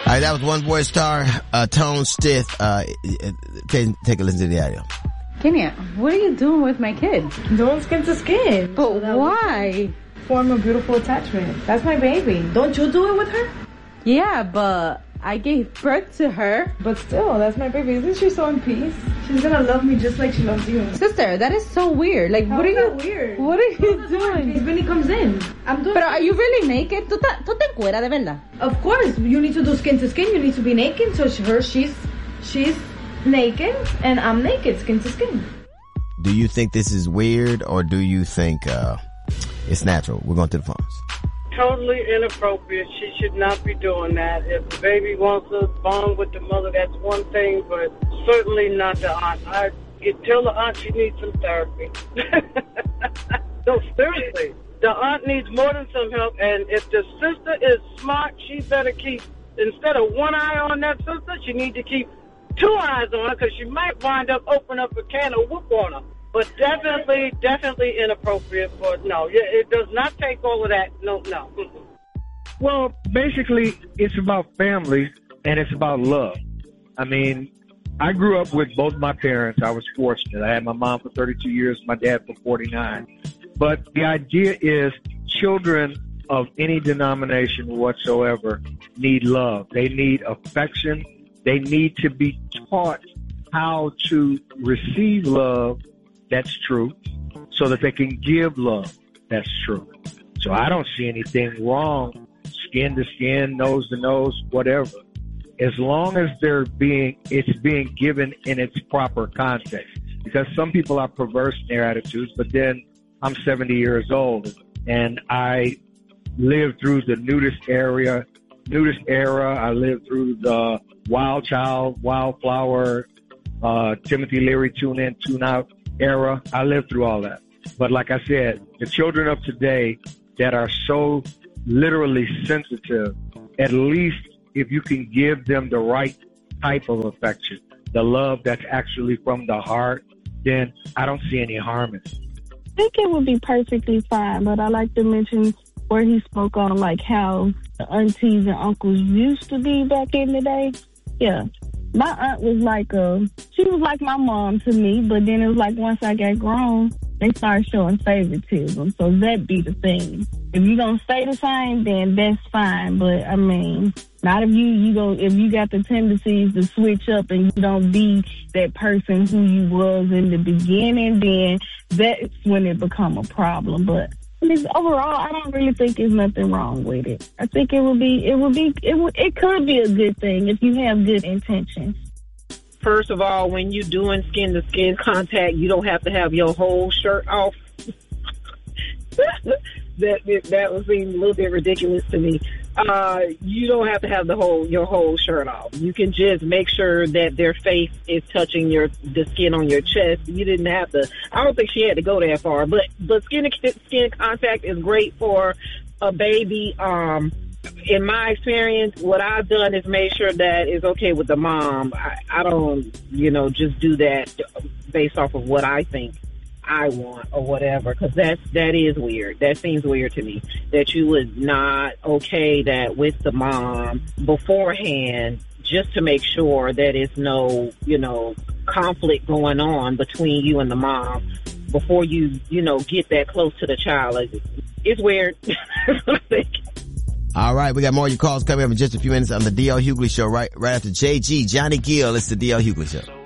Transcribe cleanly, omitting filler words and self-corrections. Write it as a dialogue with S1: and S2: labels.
S1: right, that was One Boy Star, Tone Stith. Take a listen to the audio.
S2: Kenya, what are you doing with my kid?
S3: Doing skin to skin.
S2: But why?
S3: Form a beautiful attachment. That's my baby. Don't you do it with her?
S2: Yeah, but I gave birth to her.
S3: But still, that's my baby. Isn't she so in peace? She's gonna love me just like she loves you.
S2: Sister, that is so weird. Like,
S3: How
S2: what are
S3: is
S2: you
S3: that weird?
S2: What are you doing?
S3: When he comes in, I'm doing.
S2: Pero are you really naked? ¿Tú te encueras de verdad?
S3: Of course, you need to do skin to skin. You need to be naked. So she's naked and I'm naked, skin to skin.
S1: Do you think this is weird or do you think it's natural? We're going to the phones.
S4: Totally inappropriate. She should not be doing that. If the baby wants to bond with the mother, that's one thing, but certainly not the aunt. You tell the aunt she needs some therapy. No, seriously. The aunt needs more than some help, and if the sister is smart, she better keep, instead of one eye on that sister, she needs to keep two eyes on her, because she might wind up opening up a can of whoop on her. But definitely inappropriate. But no, it does not take all of that. No.
S5: Well, basically, it's about family and it's about love. I mean, I grew up with both my parents. I was fortunate. I had my mom for 32 years, my dad for 49. But the idea is children of any denomination whatsoever need love. They need affection. They need to be taught how to receive love. That's true. So that they can give love. That's true. So I don't see anything wrong, skin to skin, nose to nose, whatever. As long as it's being given in its proper context. Because some people are perverse in their attitudes, but then I'm 70 years old and I lived through the nudist era. I lived through the Wild Child, Wildflower, Timothy Leary tune in, tune out era. I lived through all that. But like I said, the children of today that are so literally sensitive, at least if you can give them the right type of affection, the love that's actually from the heart, then I don't see any harm in it.
S6: I think it would be perfectly fine, but I like to mention where he spoke on like how the aunties and uncles used to be back in the day. Yeah. My aunt was she was like my mom to me, but then it was like once I got grown, they started showing favoritism. So that be the thing. If you gonna stay the same, then that's fine. But I mean, not if if you got the tendencies to switch up and you don't be that person who you was in the beginning, then that's when it become a problem. But overall, I don't really think there's nothing wrong with it. I think it could be a good thing if you have good intentions.
S7: First of all, when you're doing skin-to-skin contact, you don't have to have your whole shirt off. That would seem a little bit ridiculous to me. You don't have to have your whole shirt off. You can just make sure that their face is touching the skin on your chest. You didn't have to. I don't think she had to go that far, but skin contact is great for a baby. In my experience, what I've done is made sure that it's okay with the mom. I don't, just do that based off of what I think I want or whatever, because that is weird. That seems weird to me, that you would not okay that with the mom beforehand, just to make sure that it's no, conflict going on between you and the mom before you, get that close to the child. It's weird. That's what I think.
S1: All right, we got more of your calls coming up in just a few minutes on the D.L. Hughley Show right after JG, Johnny Gill. It's the D.L. Hughley Show.